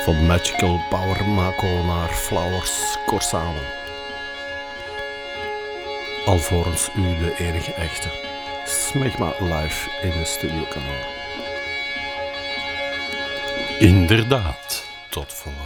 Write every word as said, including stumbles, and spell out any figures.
Van Magical Power Mako naar Flowers Corsano. Alvorens u de enige echte. Smegma live in de studiokanaal. Inderdaad, tot volgende.